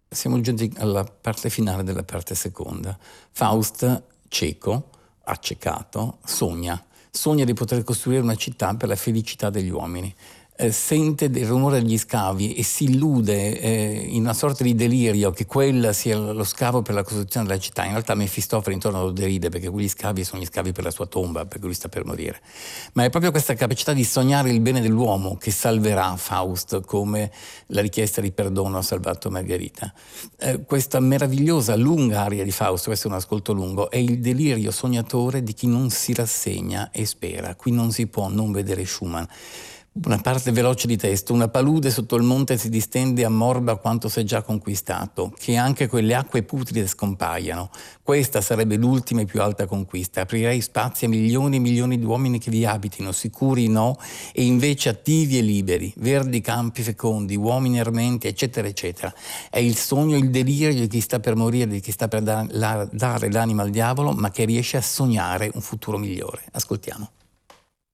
Siamo giunti alla parte finale della parte seconda. Faust, cieco, accecato, sogna di poter costruire una città per la felicità degli uomini. Sente il rumore degli scavi e si illude in una sorta di delirio che quella sia lo scavo per la costruzione della città. In realtà Mefistofele intorno lo deride, perché quegli scavi sono gli scavi per la sua tomba, perché lui sta per morire. Ma è proprio questa capacità di sognare il bene dell'uomo che salverà Faust, come la richiesta di perdono ha salvato Margherita. Questa meravigliosa lunga aria di Faust, questo è un ascolto lungo, è il delirio sognatore di chi non si rassegna e spera. Qui non si può non vedere Schumann. Una parte veloce di testo: una palude sotto il monte si distende, ammorba quanto s'è già conquistato, che anche quelle acque putride scompaiano. Questa sarebbe l'ultima e più alta conquista. Aprirei spazi a milioni e milioni di uomini che vi abitino, sicuri no, e invece attivi e liberi, verdi campi fecondi, uomini armenti, eccetera, eccetera. È il sogno, il delirio di chi sta per morire, di chi sta per dare l'anima al diavolo, ma che riesce a sognare un futuro migliore. Ascoltiamo.